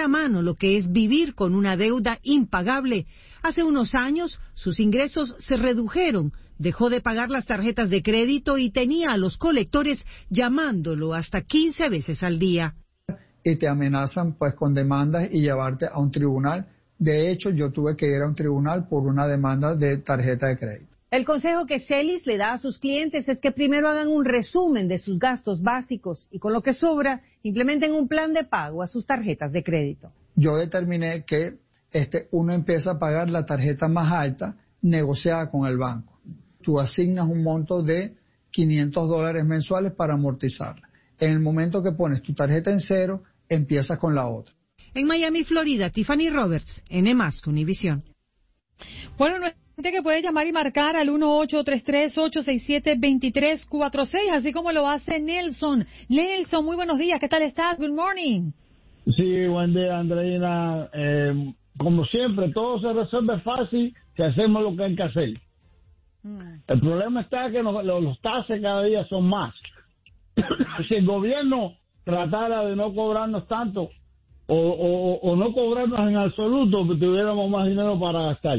primera mano lo que es vivir con una deuda impagable. Hace unos años sus ingresos se redujeron, dejó de pagar las tarjetas de crédito y tenía a los colectores llamándolo hasta 15 veces al día. Y te amenazan pues con demandas y llevarte a un tribunal. De hecho, yo tuve que ir a un tribunal por una demanda de tarjeta de crédito. El consejo que Celis le da a sus clientes es que primero hagan un resumen de sus gastos básicos y con lo que sobra implementen un plan de pago a sus tarjetas de crédito. Yo determiné que uno empieza a pagar la tarjeta más alta negociada con el banco. Tú asignas un monto de $500 mensuales para amortizarla. En el momento que pones tu tarjeta en cero, empiezas con la otra. En Miami, Florida, Tiffany Roberts, N+, Univisión. Bueno, no gente que puede llamar y marcar al 1-833-867-2346, así como lo hace Nelson. Nelson, muy buenos días, ¿qué tal estás? Good morning. Sí, buen día, Andreina. Como siempre, todo se resuelve fácil si hacemos lo que hay que hacer. El problema está que los taxes cada día son más. Si el gobierno tratara de no cobrarnos tanto o no cobrarnos en absoluto, pues tuviéramos más dinero para gastar.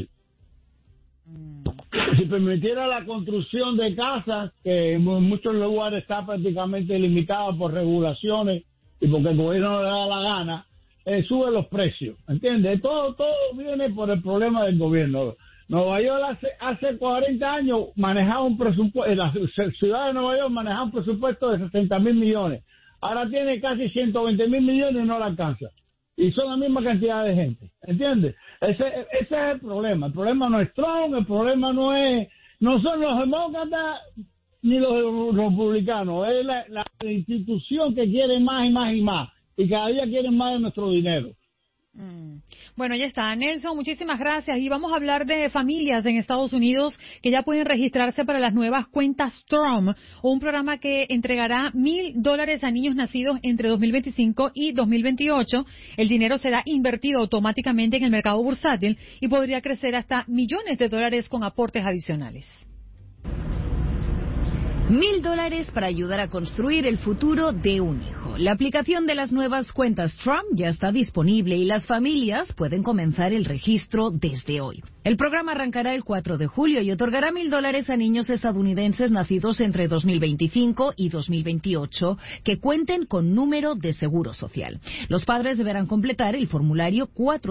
Si permitiera la construcción de casas, que en muchos lugares está prácticamente limitada por regulaciones y porque el gobierno no le da la gana, sube los precios, ¿entiendes? Todo viene por el problema del gobierno. Nueva York hace 40 años manejaba un presupuesto, la ciudad de Nueva York manejaba un presupuesto de 60,000 millones. Ahora tiene casi 120,000 millones y no la alcanza. Y son la misma cantidad de gente, ¿entiendes? Ese es el problema. El problema no es Trump, el problema no son los demócratas ni los republicanos. Es la institución que quiere más y más y más. Y cada día quieren más de nuestro dinero. Bueno, ya está. Nelson, muchísimas gracias. Y vamos a hablar de familias en Estados Unidos que ya pueden registrarse para las nuevas cuentas Trump, un programa que entregará $1,000 a niños nacidos entre 2025 y 2028. El dinero será invertido automáticamente en el mercado bursátil y podría crecer hasta millones de dólares con aportes adicionales. $1,000 para ayudar a construir el futuro de un hijo. La aplicación de las nuevas cuentas Trump ya está disponible y las familias pueden comenzar el registro desde hoy. El programa arrancará el 4 de julio y otorgará $1,000 a niños estadounidenses nacidos entre 2025 y 2028 que cuenten con número de seguro social. Los padres deberán completar el formulario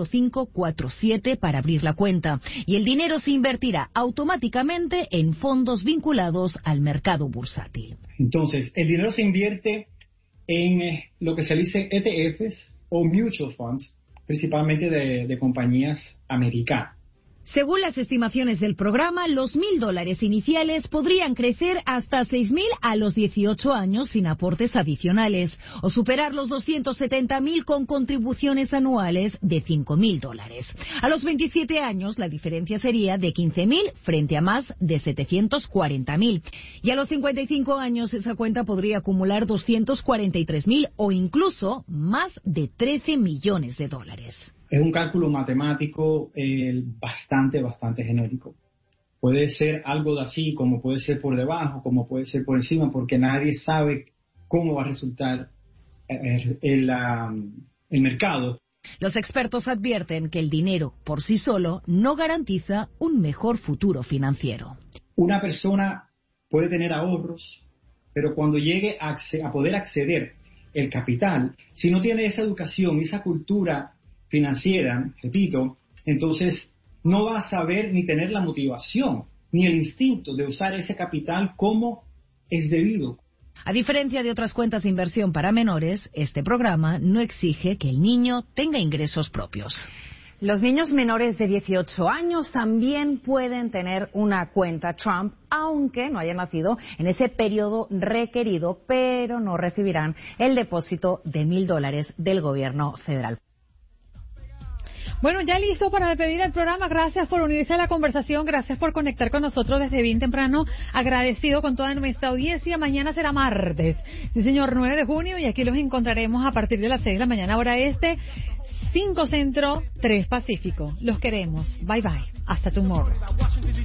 4547 para abrir la cuenta y el dinero se invertirá automáticamente en fondos vinculados al mercado bursátil. Entonces, el dinero se invierte en lo que se dice ETFs o mutual funds, principalmente de compañías americanas. Según las estimaciones del programa, los $1,000 iniciales podrían crecer hasta 6,000 a los 18 años sin aportes adicionales o superar los 270,000 con contribuciones anuales de $5,000. A los 27 años, la diferencia sería de 15,000 frente a más de 740,000. Y a los 55 años, esa cuenta podría acumular 243,000 o incluso más de $13 millones. Es un cálculo matemático bastante genérico. Puede ser algo de así, como puede ser por debajo, como puede ser por encima, porque nadie sabe cómo va a resultar el mercado. Los expertos advierten que el dinero por sí solo no garantiza un mejor futuro financiero. Una persona puede tener ahorros, pero cuando llegue a poder acceder el capital, si no tiene esa educación, esa cultura financiera, repito, entonces no va a saber ni tener la motivación ni el instinto de usar ese capital como es debido. A diferencia de otras cuentas de inversión para menores, este programa no exige que el niño tenga ingresos propios. Los niños menores de 18 años también pueden tener una cuenta Trump, aunque no hayan nacido en ese periodo requerido, pero no recibirán el depósito de $1,000 del gobierno federal. Bueno, ya listo para despedir el programa. Gracias por unirse a la conversación. Gracias por conectar con nosotros desde bien temprano. Agradecido con toda nuestra audiencia. Mañana será martes. Sí, señor, 9 de junio. Y aquí los encontraremos a partir de las 6 de la mañana, hora este, 5 Centro, 3 Pacífico. Los queremos. Bye, bye. Hasta tomorrow.